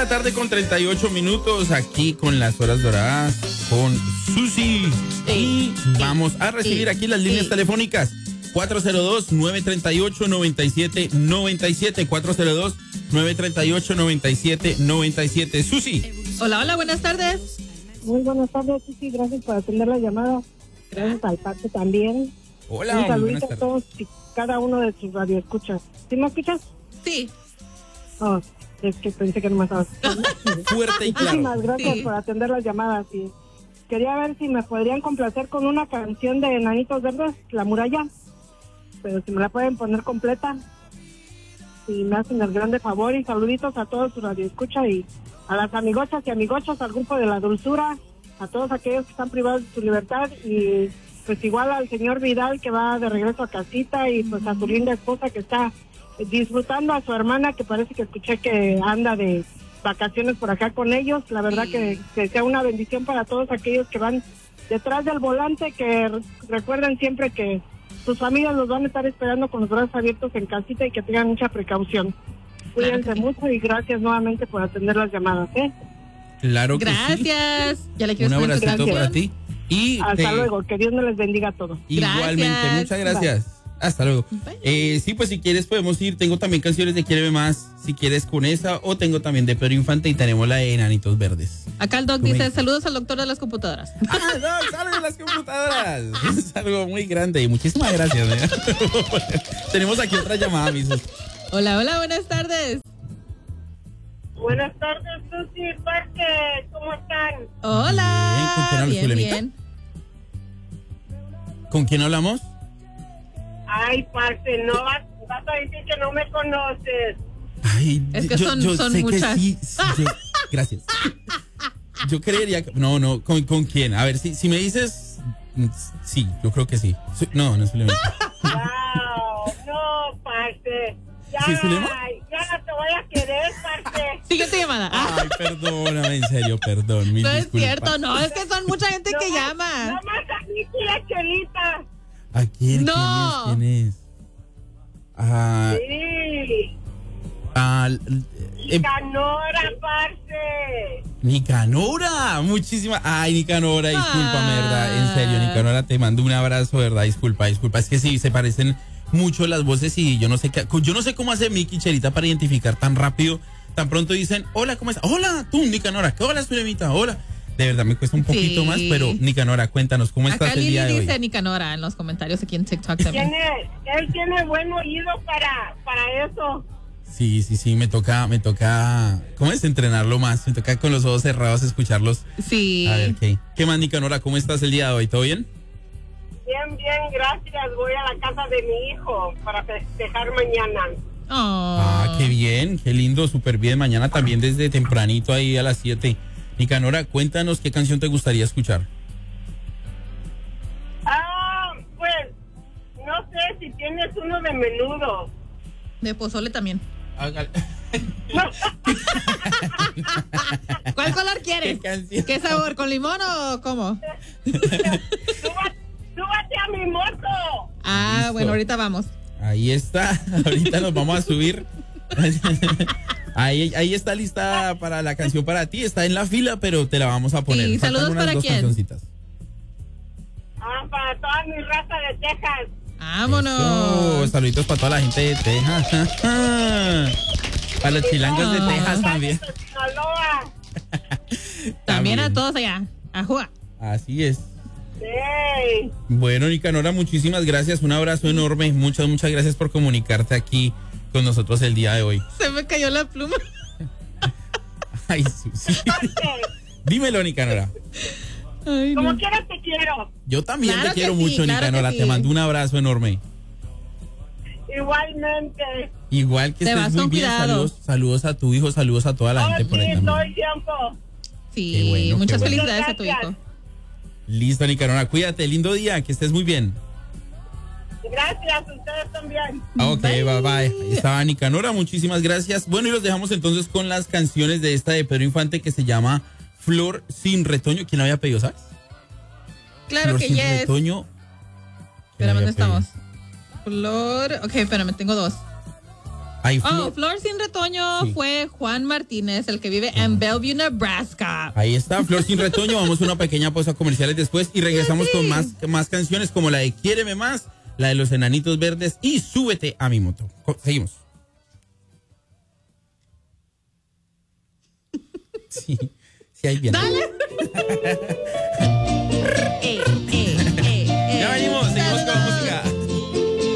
la tarde con 38 minutos aquí con las horas doradas con Susi. Y vamos a recibir aquí las líneas telefónicas. 402-938-9797. 402-938-9797. Susi. Hola, buenas tardes. Muy buenas tardes, Susi. Gracias por atender la llamada. Gracias al Paco también. Hola, un saludito a todos y cada uno de sus radioescuchas. ¿Sí me escuchas? Sí. Oh, es que pensé que no me estabas. Fuerte y claro. Muchísimas gracias por atender las llamadas. Y quería ver si me podrían complacer con una canción de Enanitos Verdes, La Muralla. Pero si me la pueden poner completa. Si me hacen el grande favor. Y saluditos a todos su radioescucha y a las amigochas y amigochos, al grupo de La Dulzura, a todos aquellos que están privados de su libertad y pues igual al señor Vidal que va de regreso a casita y pues a su linda esposa que está disfrutando, a su hermana que parece que escuché que anda de vacaciones por acá con ellos. La verdad que sea una bendición para todos aquellos que van detrás del volante, que recuerden siempre que sus familias los van a estar esperando con los brazos abiertos en casita y que tengan mucha precaución. Cuídense mucho y gracias nuevamente por atender las llamadas, Claro que gracias. sí. Ya le quiero un abracito para ti. Y hasta luego, que Dios me les bendiga a todos. Igualmente, gracias. muchas gracias. Bye. Hasta luego. Sí, pues si quieres podemos ir. Tengo también canciones de Quiéreme Más, si quieres con esa, o tengo también de Pedro Infante y tenemos la de Enanitos Verdes. Acá el Doc dice, saludos al doctor de las computadoras. Doc, saludos de las computadoras. Es algo muy grande y muchísimas gracias. Tenemos aquí otra llamada, Misu. Hola, buenas tardes. Buenas tardes, Susi, Parque, ¿cómo están? Hola, bien. ¿Con quién hablamos? Ay, Parque, no vas a decir que no me conoces. Ay, es que son sé muchas. Que sí, gracias. Yo creería que... No, ¿con quién? A ver, si me dices... Sí, yo creo que sí. No es Zulema. Wow, no, Parque. Ya, ¿Sí, Zulema? Ya no te voy a querer, Parque. Siguiente llamada. Ay, perdóname, en serio, perdón. No es cierto, no, es que son mucha gente que llama. No más a mí y la Chelita. ¿A quién? No. ¿Quién es? Sí. Nicanora, parce. Nicanora, muchísimas. Ay, Nicanora, discúlpame, ¿verdad? En serio, Nicanora, te mando un abrazo, ¿verdad? Disculpa. Es que sí, se parecen mucho las voces y yo no sé cómo hace Miki Chelita para identificar tan rápido. Tan pronto dicen, hola, ¿cómo estás? Hola, tú, Nicanora. Hola, Zulemita, hola. De verdad me cuesta un poquito más, pero Nicanora, cuéntanos, ¿cómo estás el día de hoy? Acá dice Nicanora en los comentarios aquí en TikTok también. Él tiene buen oído para eso. Sí, me toca, ¿cómo es? Entrenarlo más, me toca con los ojos cerrados escucharlos. Sí. A ver, ¿qué más, Nicanora? ¿Cómo estás el día de hoy? ¿Todo bien? Bien, gracias. Voy a la casa de mi hijo para festejar mañana. Oh. Qué bien, qué lindo, súper bien. Mañana también desde tempranito ahí a las 7. Nicanora, cuéntanos qué canción te gustaría escuchar. Pues, no sé si tienes uno de Menudo. De pozole también. ¿Cuál color quieres? ¿Qué sabor? ¿Con limón o cómo? ¡Súbate a mi moto! Listo. Bueno, ahorita vamos. Ahí está, ahorita nos vamos a subir. Ahí está lista para la canción para ti, está en la fila, pero te la vamos a poner. Sí, Faltan saludos unas para dos quién. cancioncitas. Para toda mi raza de Texas. ¡Vámonos! Eso, saluditos para toda la gente de Texas. Para los chilangos de Texas también. También a todos allá. ¡Ajúa! Así es. Sí. Bueno, Nicanora, muchísimas gracias. Un abrazo enorme. Muchas gracias por comunicarte aquí con nosotros el día de hoy. Se me cayó la pluma. Ay, Susi. Dímelo, Nicanora. Ay, Como quieras te quiero. Yo también Claro te quiero que sí, mucho, claro Nicanora. que sí. Te mando un abrazo enorme. Igualmente. Igual que Te estés vas muy con bien. cuidado. Saludos a tu hijo, saludos a toda la gente por allá. todo el tiempo. Sí, Qué bueno, muchas qué bueno. felicidades a tu hijo. Listo, Nicanora. Cuídate. Lindo día. Que estés muy bien. Gracias, ustedes también. Ok, bye. Ahí estaba Nicanora. Muchísimas gracias. Bueno, y los dejamos entonces con las canciones de esta de Pedro Infante que se llama Flor sin retoño. ¿Quién la había pedido, sabes? Claro Flor que sin yes. retoño. Espérame, ¿dónde estamos? Flor. Ok, espérame, tengo dos. Ay, Flor sin retoño sí. fue Juan Martínez, el que vive en Bellevue, Nebraska. Ahí está, Flor sin retoño. Vamos a una pequeña pausa comerciales después y regresamos con más canciones como la de Quiéreme Más, la de los Enanitos Verdes y Súbete a mi moto. Seguimos. Sí, ahí viene. Dale.